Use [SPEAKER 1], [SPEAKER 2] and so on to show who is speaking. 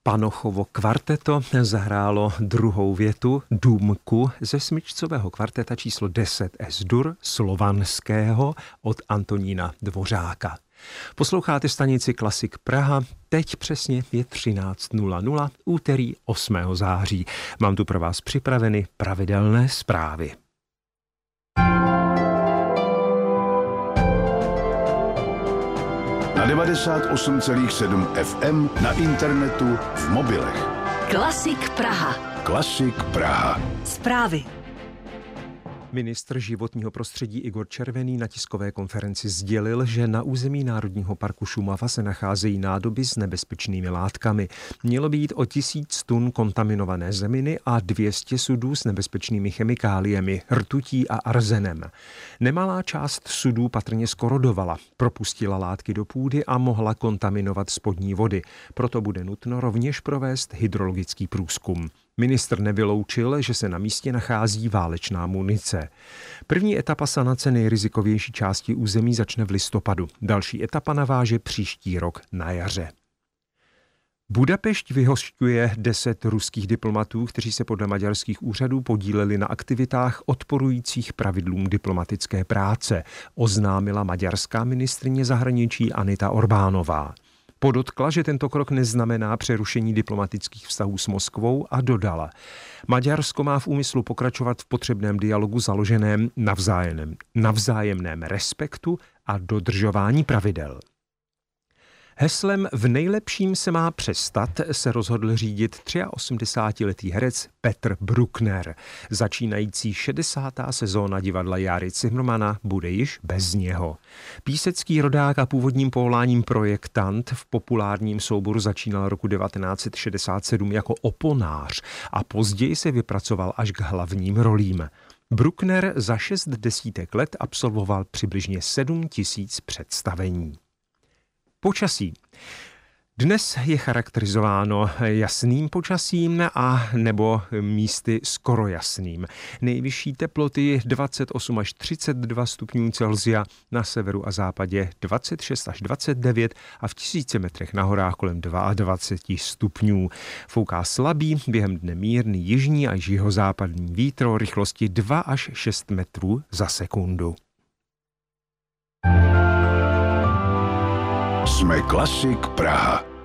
[SPEAKER 1] Panochovo kvarteto zahrálo druhou větu Důmku ze smyčcového kvarteta číslo 10 S-dur slovanského od Antonína Dvořáka. Posloucháte stanici Klasik Praha, teď přesně je 13:00, úterý 8. září. Mám tu pro vás připraveny pravidelné zprávy.
[SPEAKER 2] Na 98,7 FM, na internetu, v mobilech.
[SPEAKER 3] Klasik Praha.
[SPEAKER 2] Klasik Praha.
[SPEAKER 3] Zprávy.
[SPEAKER 1] Ministr životního prostředí Igor Červený na tiskové konferenci sdělil, že na území Národního parku Šumava se nacházejí nádoby s nebezpečnými látkami. Mělo by jít o 1000 tun kontaminované zeminy a 200 sudů s nebezpečnými chemikáliemi, rtutí a arzenem. Nemalá část sudů patrně skorodovala, propustila látky do půdy a mohla kontaminovat spodní vody. Proto bude nutno rovněž provést hydrologický průzkum. Ministr nevyloučil, že se na místě nachází válečná munice. První etapa sanace nejrizikovější části území začne v listopadu. Další etapa naváže příští rok na jaře. Budapešť vyhošťuje 10 ruských diplomatů, kteří se podle maďarských úřadů podíleli na aktivitách odporujících pravidlům diplomatické práce, oznámila maďarská ministryně zahraničí Anita Orbánová. Podotkla, že tento krok neznamená přerušení diplomatických vztahů s Moskvou a dodala: Maďarsko má v úmyslu pokračovat v potřebném dialogu založeném na vzájemném respektu a dodržování pravidel. Heslem "V nejlepším se má přestat" se rozhodl řídit 83letý herec Petr Bruckner. Začínající 60. sezóna divadla Járy Cimrmana bude již bez něho. Písecký rodák a původním povoláním projektant v populárním souboru začínal roku 1967 jako oponář a později se vypracoval až k hlavním rolím. Bruckner za 6 desítek let absolvoval přibližně 7000 představení. Počasí. Dnes je charakterizováno jasným počasím a nebo místy skoro jasným. Nejvyšší teploty 28 až 32 stupňů Celsia, na severu a západě 26 až 29 a v 1000 metrech na horách kolem 22 stupňů. Fouká slabý, během dne mírný jižní až jihozápadní vítr o rychlosti 2 až 6 metrů za sekundu.
[SPEAKER 2] Jsme Klasik Praha.